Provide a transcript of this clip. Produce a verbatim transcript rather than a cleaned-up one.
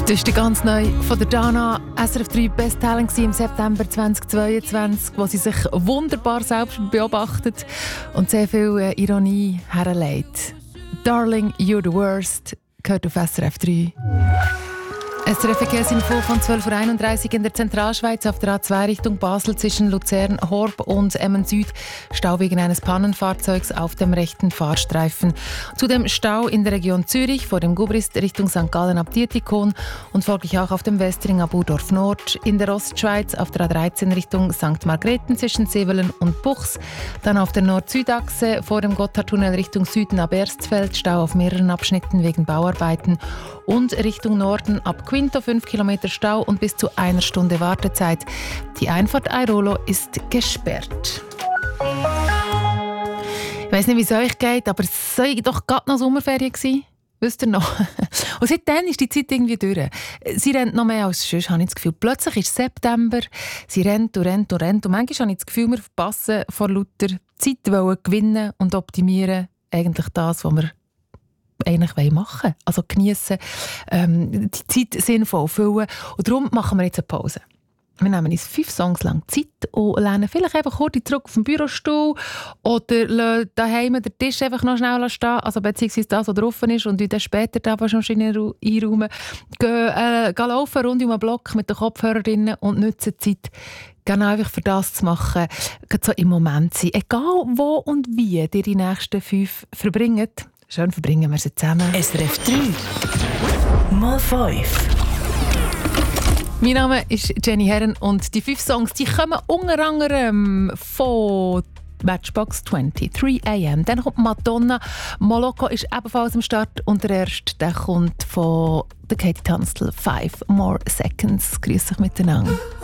Das ist ganz neu von der Dana, S R F drei Besttalent im September zweitausendzweiundzwanzig, wo sie sich wunderbar selbst beobachtet und sehr viel äh, Ironie herlegt. «Darling, you're the worst» gehört auf S R F drei. S R F-Verkehrsinfo von zwölf Uhr einunddreißig in der Zentralschweiz auf der A zwei Richtung Basel zwischen Luzern, Horb und Emmen Süd. Stau wegen eines Pannenfahrzeugs auf dem rechten Fahrstreifen. Zudem Stau in der Region Zürich vor dem Gubrist Richtung Sankt Gallen ab Dietikon und folglich auch auf dem Westring ab Urdorf Nord. In der Ostschweiz auf der A dreizehn Richtung Sankt Margrethen zwischen Sevelen und Buchs. Dann auf der Nord-Süd-Achse vor dem Gotthardtunnel Richtung Süden ab Erstfeld. Stau auf mehreren Abschnitten wegen Bauarbeiten. Und Richtung Norden ab Quinto fünf Kilometer Stau und bis zu einer Stunde Wartezeit. Die Einfahrt Airolo ist gesperrt. Ich weiss nicht, wie es euch geht, aber es war doch gerade noch Sommerferien gewesen. Wisst ihr noch? Und seitdem ist die Zeit irgendwie durch. Sie rennt noch mehr als sonst, habe ich das Gefühl. Plötzlich ist September, sie rennt und rennt und rennt. Und manchmal habe ich das Gefühl, wir verpassen vor lauter Zeit wollen gewinnen und optimieren eigentlich das, was wir eigentlich machen wollen. Also geniessen, ähm, die Zeit sinnvoll füllen. Und darum machen wir jetzt eine Pause. Wir nehmen uns fünf Songs lang Zeit und lehnen vielleicht einfach kurz zurück auf den Bürostuhl oder lassen daheim den Tisch einfach noch schnell stehen, also beziehungsweise das, was offen ist, und dann später die Waschmaschine einräumen. Gehen, äh, gehen laufen rund um den Block mit den Kopfhörerinnen und nutzen die Zeit genau einfach für das zu machen, so im Moment sein. Egal wo und wie ihr die nächsten fünf verbringt. Schön verbringen wir sie zusammen. S R F drei mal fünf. Mein Name ist Jenny Herren und die fünf Songs die kommen unter anderem von Matchbox zwanzig, drei a m. Dann kommt Madonna, Moloko ist ebenfalls am Start und der erste der kommt von der Katie Tunstall, Five More Seconds. Grüß euch miteinander.